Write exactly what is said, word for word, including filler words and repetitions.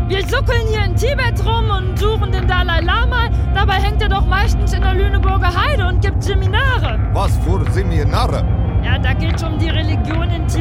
Wir suckeln hier in Tibet rum und suchen den Dalai Lama. Dabei hängt er doch meistens in der Lüneburger Heide und gibt Seminare. Was für Seminare? Ja, da geht's um die Religion in Tibet.